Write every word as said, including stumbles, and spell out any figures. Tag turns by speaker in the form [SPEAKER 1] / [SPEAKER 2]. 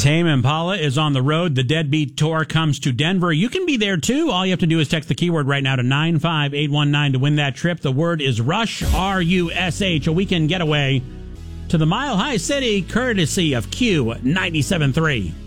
[SPEAKER 1] Tame Impala is on the road. The Deadbeat Tour comes to Denver. You can be there, too. All you have to do is text the keyword right now to nine five eight one nine to win that trip. The word is Rush, R U S H, a weekend getaway to the Mile High City, courtesy of Q ninety-seven point three.